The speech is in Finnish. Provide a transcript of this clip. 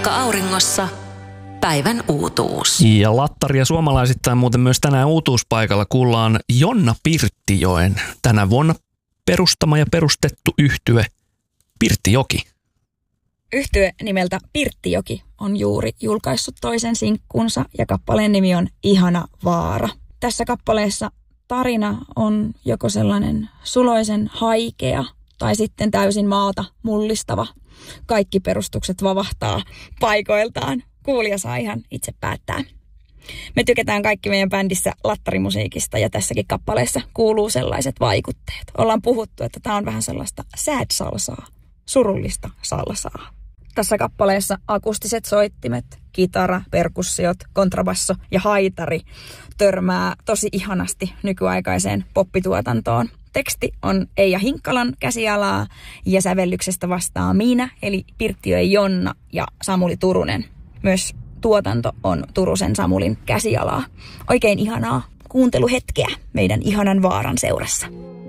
Palkka-auringossa päivän uutuus. Ja Lattaria suomalaisittain muuten myös tänään uutuuspaikalla kuullaan Jonna Pirttijoen tänä vuonna perustama ja perustettu yhtye Pirttijoki. Yhtye nimeltä Pirttijoki on juuri julkaissut toisen sinkkunsa ja kappaleen nimi on Ihana vaara. Tässä kappaleessa tarina on joko sellainen suloisen haikea tai sitten täysin maata mullistava. Kaikki perustukset vavahtaa paikoiltaan. Kuulija saa ihan itse päättää. Me tykätään kaikki meidän bändissä lattarimusiikista ja tässäkin kappaleessa kuuluu sellaiset vaikutteet. Ollaan puhuttu, että tämä on vähän sellaista sad salsaa, surullista salsaa. Tässä kappaleessa akustiset soittimet, kitara, perkussiot, kontrabasso ja haitari törmää tosi ihanasti nykyaikaiseen poppituotantoon. Teksti on Eija Hinkkalan käsialaa ja sävellyksestä vastaa minä, eli Pirttijoen Jonna ja Samuli Turunen. Myös tuotanto on Turusen Samulin käsialaa. Oikein ihanaa kuunteluhetkeä meidän Ihanan vaaran seurassa.